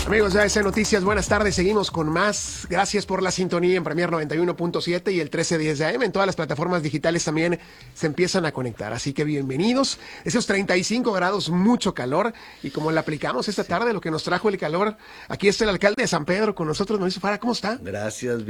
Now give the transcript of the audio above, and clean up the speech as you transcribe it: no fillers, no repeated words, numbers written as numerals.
Amigos de ABC Noticias, buenas tardes. Seguimos con más. Gracias por la sintonía en Premier 91.7 y el 1310 de AM. En todas las plataformas digitales también se empiezan a conectar. Así que bienvenidos. Esos 35 grados, mucho calor. Y como le aplicamos esta tarde, lo que nos trajo el calor, aquí está el alcalde de San Pedro con nosotros, Mauricio Fara. ¿Cómo está? Gracias.